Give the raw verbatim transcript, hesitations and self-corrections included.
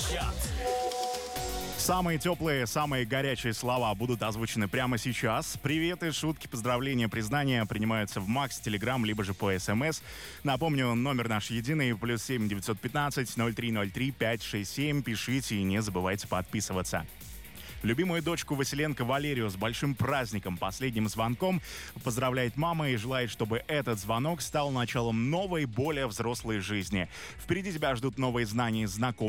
Самые теплые, самые горячие слова будут озвучены прямо сейчас. Приветы, шутки, поздравления, признания принимаются в Макс, Телеграм, либо же по СМС. Напомню, номер наш единый, плюс семь девятьсот пятнадцать ноль три ноль три пять шесть семь. Пишите и не забывайте подписываться. Любимую дочку Василенко Валерию с большим праздником, последним звонком поздравляет мама и желает, чтобы этот звонок стал началом новой, более взрослой жизни. Впереди тебя ждут новые знания и знакомства.